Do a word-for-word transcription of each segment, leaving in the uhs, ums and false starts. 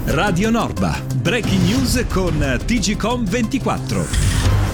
Radio Norba, breaking news con T G C O M ventiquattro.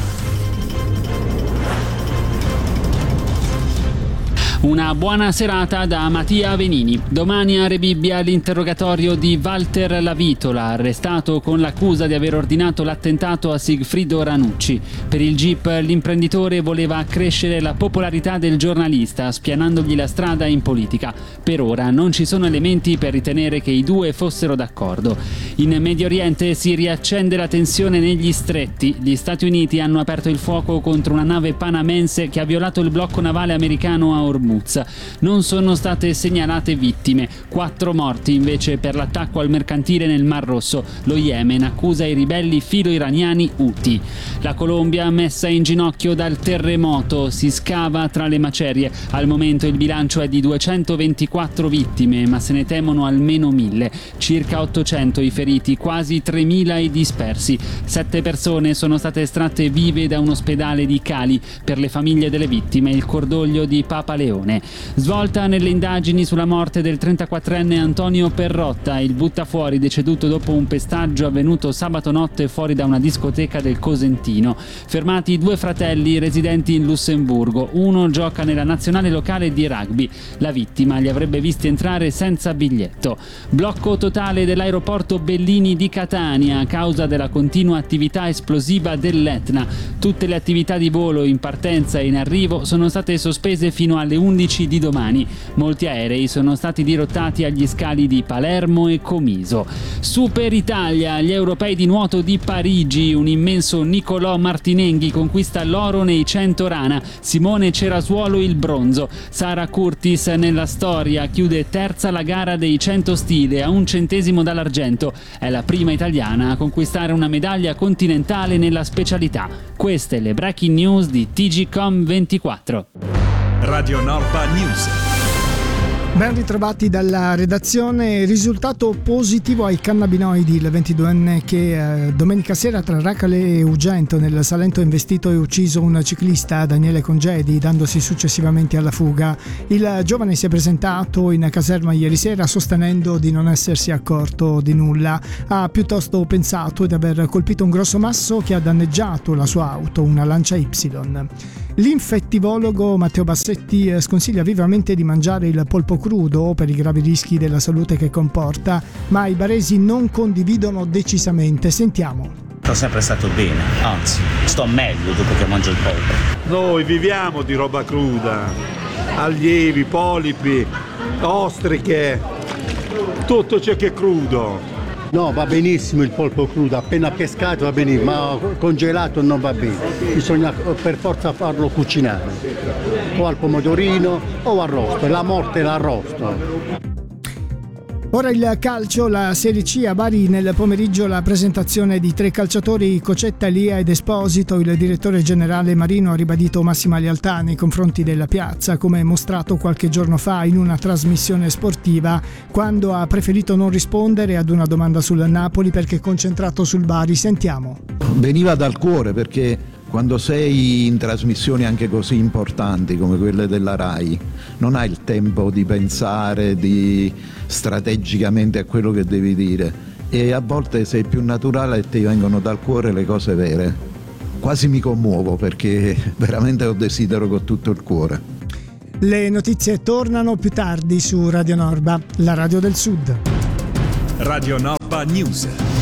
Una buona serata da Mattia Venini. Domani a Rebibbia l'interrogatorio di Walter Lavitola, arrestato con l'accusa di aver ordinato l'attentato a Sigfrido Ranucci. Per il G I P l'imprenditore voleva accrescere la popolarità del giornalista, spianandogli la strada in politica. Per ora non ci sono elementi per ritenere che i due fossero d'accordo. In Medio Oriente si riaccende la tensione negli stretti. Gli Stati Uniti hanno aperto il fuoco contro una nave panamense che ha violato il blocco navale americano a Hormuz. Non sono state segnalate vittime, quattro morti invece per l'attacco al mercantile nel Mar Rosso. Lo Yemen accusa i ribelli filo-iraniani Houthi. La Colombia messa in ginocchio dal terremoto, si scava tra le macerie. Al momento il bilancio è di duecentoventiquattro vittime, ma se ne temono almeno mille. Circa ottocento i feriti, quasi tremila i dispersi. Sette persone sono state estratte vive da un ospedale di Cali. Per le famiglie delle vittime il cordoglio di Papa Leone. Svolta nelle indagini sulla morte del trentaquattrenne Antonio Perrotta, il buttafuori deceduto dopo un pestaggio avvenuto sabato notte fuori da una discoteca del Cosentino. Fermati due fratelli residenti in Lussemburgo, uno gioca nella nazionale locale di rugby, la vittima li avrebbe visti entrare senza biglietto. Blocco totale dell'aeroporto Bellini di Catania a causa della continua attività esplosiva dell'Etna. Tutte le attività di volo in partenza e in arrivo sono state sospese fino alle undici di domani. Molti aerei sono stati dirottati agli scali di Palermo e Comiso. Super Italia, gli europei di nuoto di Parigi, un immenso Nicolò Martinenghi conquista l'oro nei cento rana, Simone Cerasuolo il bronzo. Sara Curtis nella storia chiude terza la gara dei cento stile a un centesimo dall'argento. È la prima italiana a conquistare una medaglia continentale nella specialità. Queste le breaking news di T G C O M ventiquattro. Radio Norba News. Ben ritrovati dalla redazione. Risultato positivo ai cannabinoidi. Il ventiduenne che eh, domenica sera tra Racale e Ugento nel Salento ha investito e ucciso un ciclista, Daniele Congedi, dandosi successivamente alla fuga. Il giovane si è presentato in caserma ieri sera sostenendo di non essersi accorto di nulla. Ha piuttosto pensato di aver colpito un grosso masso che ha danneggiato la sua auto, una Lancia Y. L'infettivologo Matteo Bassetti sconsiglia vivamente di mangiare il polpo crudo per i gravi rischi della salute che comporta, ma i baresi non condividono decisamente. Sentiamo. Sto sempre stato bene, anzi, sto meglio dopo che mangio il polpo. Noi viviamo di roba cruda, allievi, polipi, ostriche, tutto ciò che è crudo. No, va benissimo il polpo crudo, appena pescato va benissimo, ma congelato non va bene. Bisogna per forza farlo cucinare, o al pomodorino o arrosto, la morte è l'arrosto. Ora il calcio, la Serie C a Bari nel pomeriggio la presentazione di tre calciatori, Cocetta, Lia ed Esposito. Il direttore generale Marino ha ribadito massima lealtà nei confronti della piazza, come mostrato qualche giorno fa in una trasmissione sportiva, quando ha preferito non rispondere ad una domanda sul Napoli perché concentrato sul Bari. Sentiamo. Veniva dal cuore, perché quando sei in trasmissioni anche così importanti come quelle della Rai non hai il tempo di pensare di strategicamente a quello che devi dire, e a volte sei più naturale e ti vengono dal cuore le cose vere. Quasi mi commuovo perché veramente lo desidero con tutto il cuore. Le notizie tornano più tardi su Radio Norba, la radio del Sud. Radio Norba News.